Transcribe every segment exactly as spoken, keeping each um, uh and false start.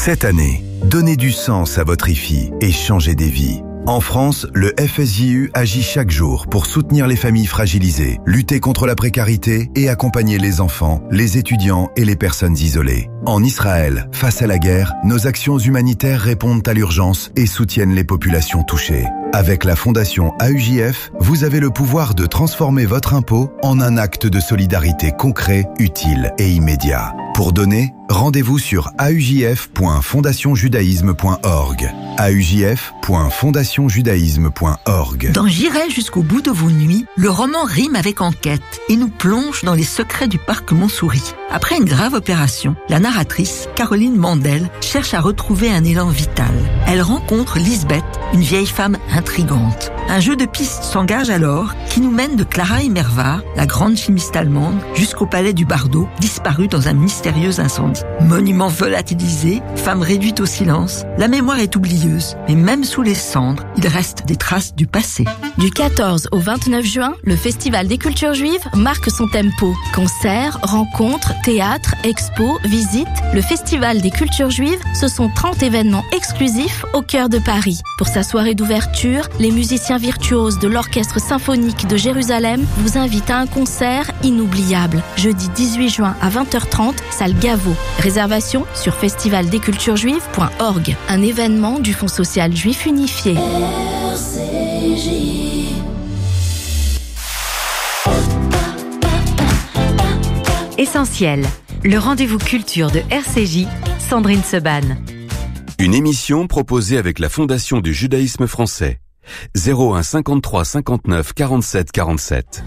Cette année, donnez du sens à votre I F I et changez des vies. En France, le F S J U agit chaque jour pour soutenir les familles fragilisées, lutter contre la précarité et accompagner les enfants, les étudiants et les personnes isolées. En Israël, face à la guerre, nos actions humanitaires répondent à l'urgence et soutiennent les populations touchées. Avec la Fondation A U J F, vous avez le pouvoir de transformer votre impôt en un acte de solidarité concret, utile et immédiat. Pour donner, rendez-vous sur a u j f point fondation judaïsme point org. a u j f point fondation judaïsme point org. Dans J'irai jusqu'au bout de vos nuits, le roman rime avec enquête et nous plonge dans les secrets du parc Montsouris. Après une grave opération, la narratrice, Caroline Mandel, cherche à retrouver un élan vital. Elle rencontre Lisbeth, une vieille femme intrigante. Un jeu de pistes s'engage alors qui nous mène de Clara Immerwahr, la grande chimiste allemande, jusqu'au palais du Bardo, disparu dans un mystérieux incendie. Monument volatilisé, femme réduite au silence, la mémoire est oublieuse, mais même sous les cendres, il reste des traces du passé. Du quatorze au vingt-neuf juin, le Festival des cultures juives marque son tempo. Concerts, rencontres, théâtres, expos, visites. Le Festival des cultures juives, ce sont trente événements exclusifs au cœur de Paris. Pour sa soirée d'ouverture, les musiciens virtuoses de l'Orchestre symphonique de Jérusalem vous invitent à un concert inoubliable. Jeudi dix-huit juin à vingt heures trente, salle Gaveau. Réservation sur festival des cultures juives point org. Un événement du Fonds social juif unifié. R C J. Essentiel, le rendez-vous culture de R C J, Sandrine Seban. Une émission proposée avec la Fondation du judaïsme français. zéro un cinquante-trois cinquante-neuf quarante-sept quarante-sept.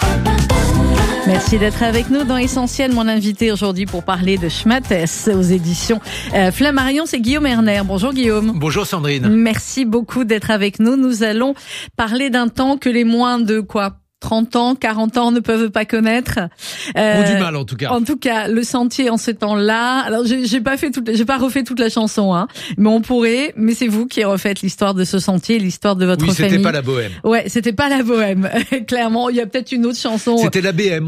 Merci d'être avec nous dans Essentiel. Mon invité aujourd'hui pour parler de Shmates aux éditions euh, Flammarion, c'est Guillaume Erner. Bonjour Guillaume. Bonjour Sandrine. Merci beaucoup d'être avec nous. Nous allons parler d'un temps que les moins de quoi trente ans, quarante ans ne peuvent pas connaître. Euh, Ou du mal en tout cas. En tout cas, le sentier en ce temps-là. Alors j'ai, j'ai pas fait toute, j'ai pas refait toute la chanson, hein. Mais on pourrait. Mais c'est vous qui refaites l'histoire de ce sentier, l'histoire de votre oui, famille. Oui, c'était pas la bohème. Ouais, c'était pas la bohème. Clairement, il y a peut-être une autre chanson. C'était la B M.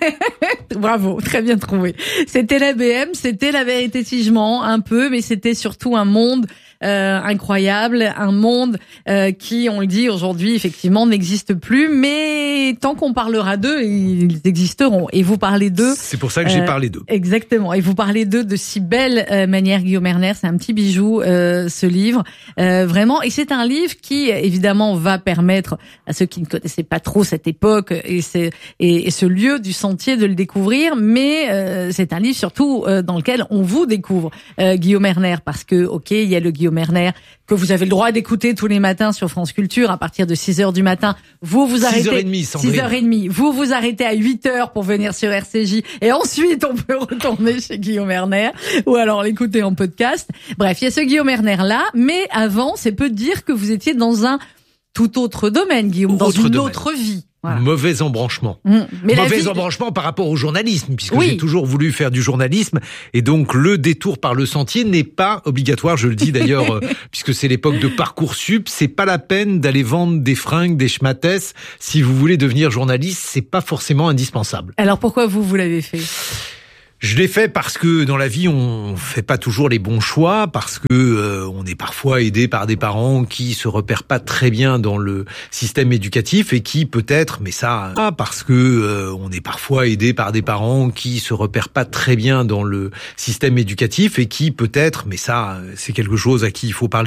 Bravo, très bien trouvé. C'était la B M, c'était la vérité si je mens, un peu, mais c'était surtout un monde. Euh, incroyable, un monde euh, qui, on le dit aujourd'hui, effectivement, n'existe plus, mais tant qu'on parlera d'eux, ils existeront. Et vous parlez d'eux. C'est pour ça que j'ai euh, parlé d'eux. Exactement. Et vous parlez d'eux de si belle euh, manière, Guillaume Erner. C'est un petit bijou, euh, ce livre, euh, vraiment. Et c'est un livre qui, évidemment, va permettre à ceux qui ne connaissaient pas trop cette époque et, c'est, et, et ce lieu du sentier de le découvrir. Mais euh, c'est un livre surtout euh, dans lequel on vous découvre, euh, Guillaume Erner, parce que, ok, il y a le Guillaume Erner, que vous avez le droit d'écouter tous les matins sur France Culture à partir de six heures du matin. Vous vous arrêtez six heures trente, Sandrine. six heures trente. Vous vous arrêtez à huit heures pour venir sur R C J et ensuite on peut retourner chez Guillaume Erner ou alors l'écouter en podcast. Bref, il y a ce Guillaume Erner là, mais avant, c'est peu dire que vous étiez dans un tout autre domaine, Guillaume, dans autre une domaine. autre vie. Voilà. Mauvais embranchement. Mmh. Mais Mauvais vie... embranchement par rapport au journalisme, puisque oui. j'ai toujours voulu faire du journalisme. Et donc, le détour par le sentier n'est pas obligatoire. Je le dis d'ailleurs, euh, puisque c'est l'époque de Parcoursup. C'est pas la peine d'aller vendre des fringues, des schmattes. Si vous voulez devenir journaliste, c'est pas forcément indispensable. Alors pourquoi vous, vous l'avez fait ? Je l'ai fait parce que dans la vie, on fait pas toujours les bons choix, parce que euh, on est parfois aidé par des parents qui se repèrent pas très bien dans le système éducatif et qui peut-être, mais ça, ah, parce que euh, on est parfois aidé par des parents qui se repèrent pas très bien dans le système éducatif et qui peut-être, mais ça, c'est quelque chose à qui il faut parler